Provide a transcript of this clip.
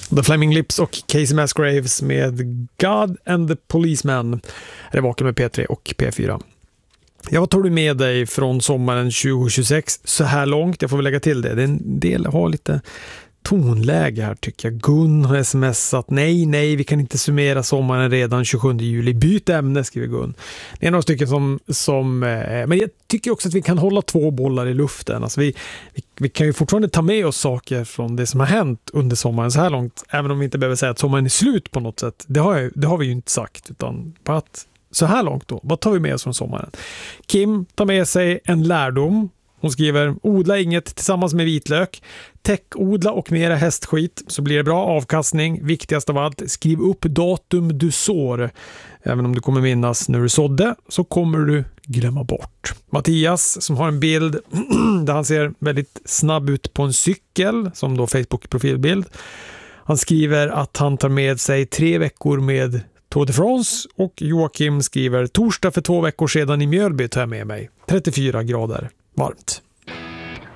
The Flaming Lips och Casey Musgraves med God and the Policeman. Det var med P3 och P4. Ja, vad tar du med dig från sommaren 2026 så här långt? Jag får väl lägga till det. Det är en del har lite tonläge här tycker jag. Gun har smsat. Nej, vi kan inte summera sommaren redan 27 juli. Byt ämne, skriver Gun. Det är några stycken som men jag tycker också att vi kan hålla två bollar i luften. Alltså vi kan ju fortfarande ta med oss saker från det som har hänt under sommaren så här långt. Även om vi inte behöver säga att sommaren är slut på något sätt. Det har vi ju inte sagt. Utan på att så här långt då, vad tar vi med oss från sommaren? Kim tar med sig en lärdom. Hon skriver, odla inget tillsammans med vitlök. Täckodla och mera hästskit så blir det bra avkastning. Viktigast av allt, skriv upp datum du sår. Även om du kommer minnas när du sådde så kommer du glömma bort. Mattias som har en bild där han ser väldigt snabb ut på en cykel som då Facebook-profilbild. Han skriver att han tar med sig 3 veckor med Tour de France och Joakim skriver torsdag för 2 veckor sedan i Mjölby tar jag med mig 34 grader varmt.